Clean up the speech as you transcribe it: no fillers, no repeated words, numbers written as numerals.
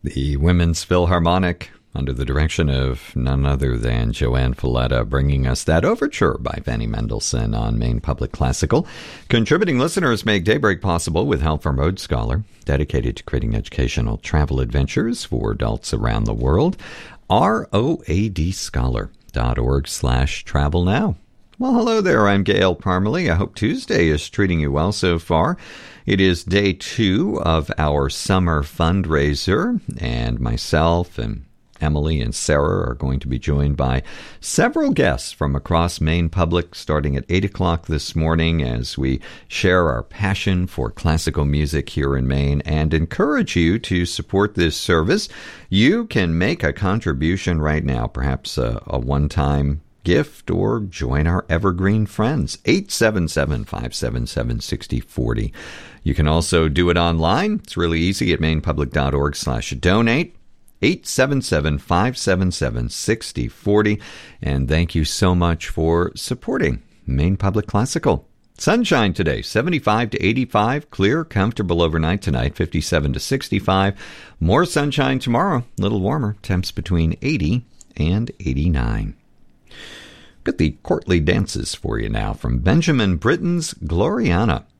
The Women's Philharmonic, under the direction of none other than Joanne Falletta, bringing us that overture by Fanny Mendelssohn on Maine Public Classical. Contributing listeners make Daybreak possible with help from Road Scholar, dedicated to creating educational travel adventures for adults around the world. ROADscholar.org/travel now. Well, hello there. I'm Gail Parmalee. I hope Tuesday is treating you well so far. It is day 2 of our summer fundraiser, and myself and Emily and Sarah are going to be joined by several guests from across Maine Public starting at 8 o'clock this morning as we share our passion for classical music here in Maine and encourage you to support this service. You can make a contribution right now, perhaps a one-time gift, or join our evergreen friends. 877-577-6040. You can also do it online. It's really easy at mainepublic.org/donate. 877-577-6040. And thank you so much for supporting Maine Public Classical. Sunshine today, 75 to 85, clear, comfortable overnight tonight, 57 to 65. More sunshine tomorrow, a little warmer, temps between 80 and 89. Got the courtly dances for you now from Benjamin Britten's Gloriana.